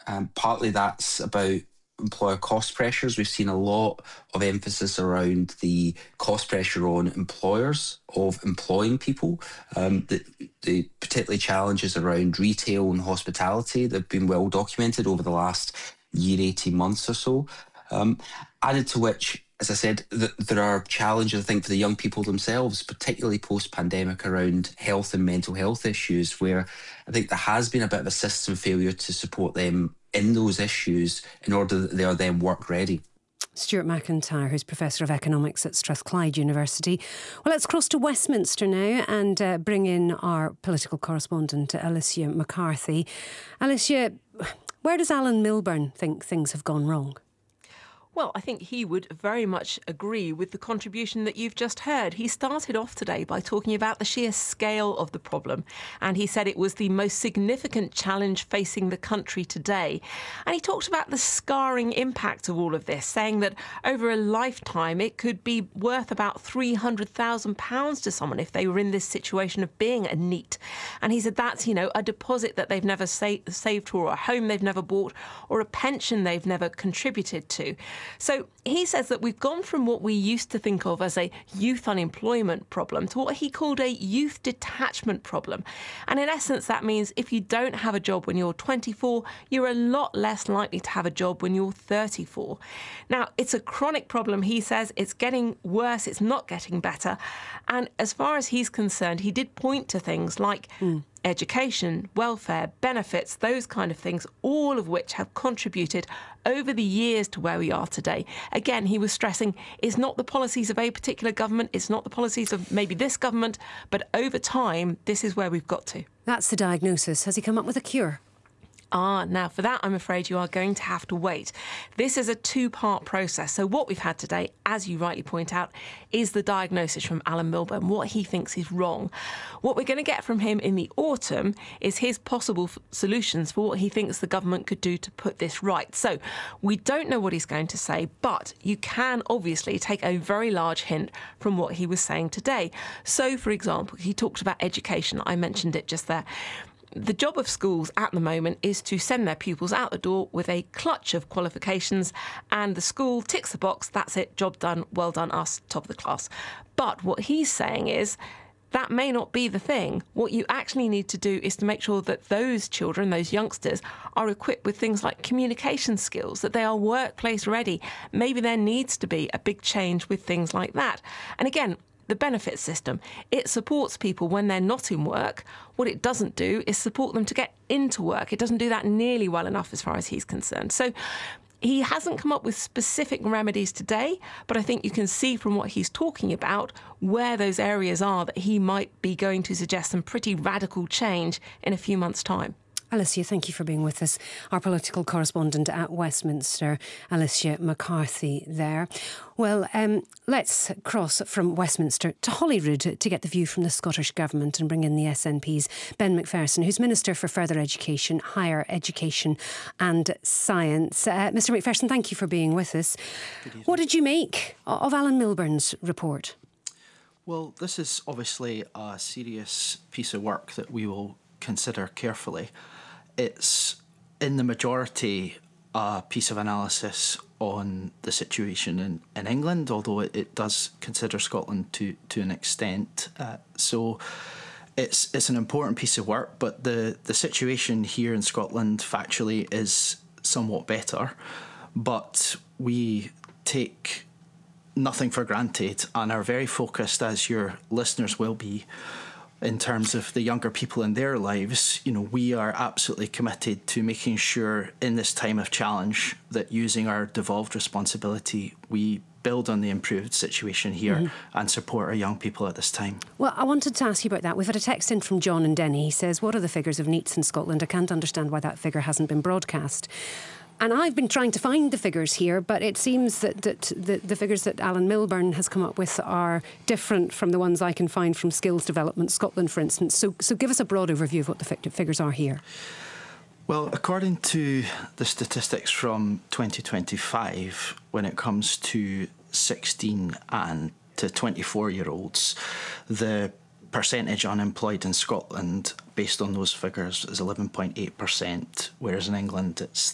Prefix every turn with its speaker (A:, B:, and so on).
A: Partly that's about employer cost pressures. We've seen a lot of emphasis around the cost pressure on employers of employing people. The particularly challenges around retail and hospitality that have been well documented over the last year, 18 months or so. Added to which, as I said, there are challenges, I think, for the young people themselves, particularly post-pandemic, around health and mental health issues, where I think there has been a bit of a system failure to support them in those issues in order that they are then work ready.
B: Stuart McIntyre, who's Professor of Economics at Strathclyde University. Well, let's cross to Westminster now and bring in our political correspondent, Alicia McCarthy. Alicia, where does Alan Milburn think things have gone wrong?
C: Well, I think he would very much agree with the contribution that you've just heard. He started off today by talking about the sheer scale of the problem, and he said it was the most significant challenge facing the country today. And he talked about the scarring impact of all of this, saying that over a lifetime it could be worth about £300,000 to someone if they were in this situation of being a NEET. And he said that's, a deposit that they've never saved for, or a home they've never bought, or a pension they've never contributed to. So he says that we've gone from what we used to think of as a youth unemployment problem to what he called a youth detachment problem. And in essence, that means if you don't have a job when you're 24, you're a lot less likely to have a job when you're 34. Now, it's a chronic problem, he says. It's getting worse. It's not getting better. And as far as he's concerned, he did point to things like education, welfare, benefits, those kind of things, all of which have contributed over the years to where we are today. Again, he was stressing it's not the policies of a particular government, it's not the policies of maybe this government, but over time, this is where we've got to.
B: That's the diagnosis. Has he come up with a cure?
C: Now for that, I'm afraid you are going to have to wait. This is a two-part process. So what we've had today, as you rightly point out, is the diagnosis from Alan Milburn, what he thinks is wrong. What we're going to get from him in the autumn is his possible solutions for what he thinks the government could do to put this right. So we don't know what he's going to say, but you can obviously take a very large hint from what he was saying today. So, for example, he talked about education. I mentioned it just there. The job of schools at the moment is to send their pupils out the door with a clutch of qualifications, and the school ticks the box, that's it, job done, well done us, top of the class. But what he's saying is that may not be the thing. What you actually need to do is to make sure that those children, those youngsters, are equipped with things like communication skills, that they are workplace ready. Maybe there needs to be a big change with things like that. And again, the benefit system, it supports people when they're not in work. What it doesn't do is support them to get into work. It doesn't do that nearly well enough as far as he's concerned. So he hasn't come up with specific remedies today, but I think you can see from what he's talking about where those areas are that he might be going to suggest some pretty radical change in a few months' time.
B: Alicia, thank you for being with us. Our political correspondent at Westminster, Alicia McCarthy there. Well, let's cross from Westminster to Holyrood to get the view from the Scottish Government and bring in the SNP's Ben Macpherson, who's Minister for Further Education, Higher Education and Science. Mr Macpherson, thank you for being with us. What did you make of Alan Milburn's report?
D: Well, this is obviously a serious piece of work that we will consider carefully. It's, in the majority, a piece of analysis on the situation in England, although it does consider Scotland to an extent. So it's an important piece of work, but the situation here in Scotland factually is somewhat better. But we take nothing for granted and are very focused, as your listeners will be, in terms of the younger people in their lives. We are absolutely committed to making sure in this time of challenge that using our devolved responsibility, we build on the improved situation here and support our young people at this time.
B: Well, I wanted to ask you about that. We've had a text in from John in Denny. He says, what are the figures of NEETs in Scotland? I can't understand why that figure hasn't been broadcast. And I've been trying to find the figures here, but it seems that the figures that Alan Milburn has come up with are different from the ones I can find from Skills Development Scotland, for instance. So give us a broad overview of what the figures are here.
D: Well, according to the statistics from 2025, when it comes to 16 and to 24-year-olds, the percentage unemployed in Scotland, based on those figures, is 11.8%, whereas in England it's